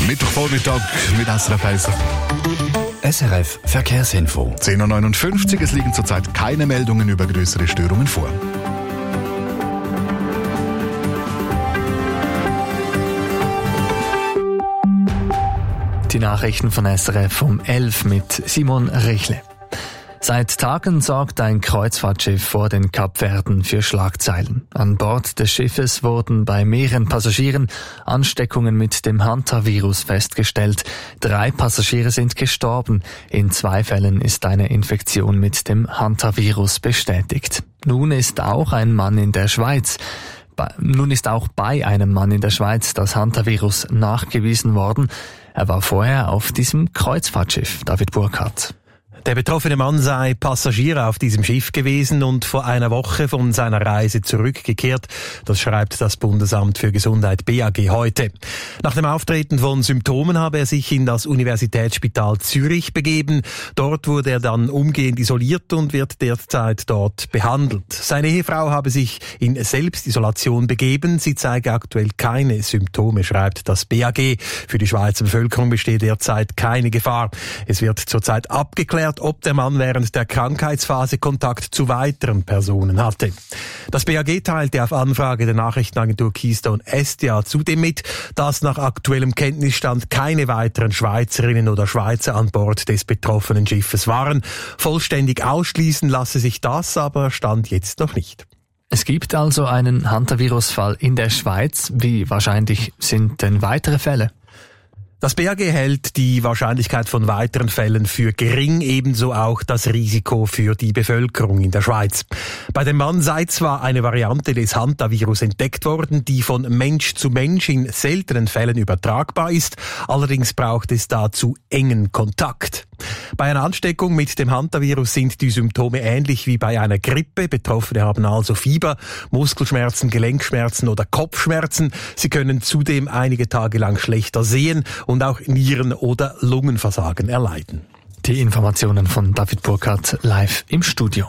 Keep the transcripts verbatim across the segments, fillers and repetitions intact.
Mittwochvormittag mit S R F eins. S R F Verkehrsinfo. zehn Uhr neunundfünfzig, es liegen zurzeit keine Meldungen über größere Störungen vor. Die Nachrichten von S R F um elf mit Simon Richle. Seit Tagen sorgt ein Kreuzfahrtschiff vor den Kapverden für Schlagzeilen. An Bord des Schiffes wurden bei mehreren Passagieren Ansteckungen mit dem Hantavirus festgestellt. Drei Passagiere sind gestorben. In zwei Fällen ist eine Infektion mit dem Hantavirus bestätigt. Nun ist auch ein Mann in der Schweiz Nun ist auch bei einem Mann in der Schweiz das Hantavirus nachgewiesen worden. Er war vorher auf diesem Kreuzfahrtschiff. David Burkhardt. Der betroffene Mann sei Passagier auf diesem Schiff gewesen und vor einer Woche von seiner Reise zurückgekehrt. Das schreibt das Bundesamt für Gesundheit B A G heute. Nach dem Auftreten von Symptomen habe er sich in das Universitätsspital Zürich begeben. Dort wurde er dann umgehend isoliert und wird derzeit dort behandelt. Seine Ehefrau habe sich in Selbstisolation begeben. Sie zeige aktuell keine Symptome, schreibt das B A G. Für die Schweizer Bevölkerung besteht derzeit keine Gefahr. Es wird zurzeit abgeklärt, ob der Mann während der Krankheitsphase Kontakt zu weiteren Personen hatte. Das B A G teilte auf Anfrage der Nachrichtenagentur Keystone Estia zudem mit, dass nach aktuellem Kenntnisstand keine weiteren Schweizerinnen oder Schweizer an Bord des betroffenen Schiffes waren. Vollständig ausschließen lasse sich das aber Stand jetzt noch nicht. Es gibt also einen Hantavirus-Fall in der Schweiz. Wie wahrscheinlich sind denn weitere Fälle? Das B A G hält die Wahrscheinlichkeit von weiteren Fällen für gering, ebenso auch das Risiko für die Bevölkerung in der Schweiz. Bei dem Mann sei zwar eine Variante des Hantavirus entdeckt worden, die von Mensch zu Mensch in seltenen Fällen übertragbar ist, allerdings braucht es dazu engen Kontakt. Bei einer Ansteckung mit dem Hantavirus sind die Symptome ähnlich wie bei einer Grippe. Betroffene haben also Fieber, Muskelschmerzen, Gelenkschmerzen oder Kopfschmerzen. Sie können zudem einige Tage lang schlechter sehen und auch Nieren- oder Lungenversagen erleiden. Die Informationen von David Burkhardt live im Studio.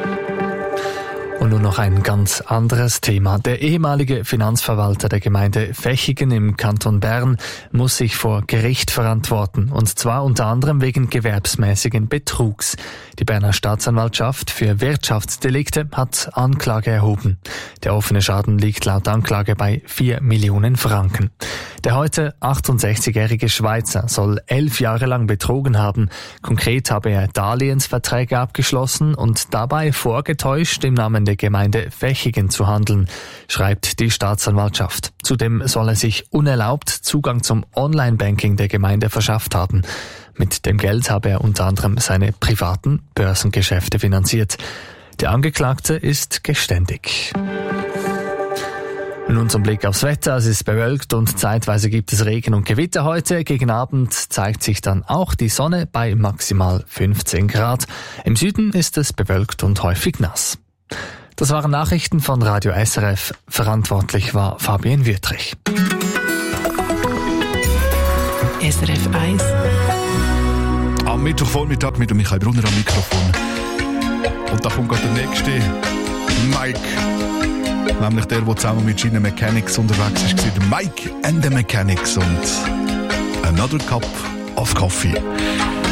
Und nun noch ein ganz anderes Thema. Der ehemalige Finanzverwalter der Gemeinde Vechigen im Kanton Bern muss sich vor Gericht verantworten, und zwar unter anderem wegen gewerbsmäßigen Betrugs. Die Berner Staatsanwaltschaft für Wirtschaftsdelikte hat Anklage erhoben. Der offene Schaden liegt laut Anklage bei vier Millionen Franken. Der heute achtundsechzigjährige Schweizer soll elf Jahre lang betrogen haben. Konkret habe er Darlehensverträge abgeschlossen und dabei vorgetäuscht, im Namen der Gemeinde Vechigen zu handeln, schreibt die Staatsanwaltschaft. Zudem soll er sich unerlaubt Zugang zum Online-Banking der Gemeinde verschafft haben. Mit dem Geld habe er unter anderem seine privaten Börsengeschäfte finanziert. Der Angeklagte ist geständig. Nun zum Blick aufs Wetter. Es ist bewölkt und zeitweise gibt es Regen und Gewitter heute. Gegen Abend zeigt sich dann auch die Sonne bei maximal fünfzehn Grad. Im Süden ist es bewölkt und häufig nass. Das waren Nachrichten von Radio S R F. Verantwortlich war Fabian Wüttrich. S R F eins. Am Mittwochvormittag mit Michael Brunner am Mikrofon. Und da kommt gerade der nächste Mike. Nämlich der, der zusammen mit Gina Mechanics unterwegs ist, der Mike and the Mechanics und Another Cup of Coffee.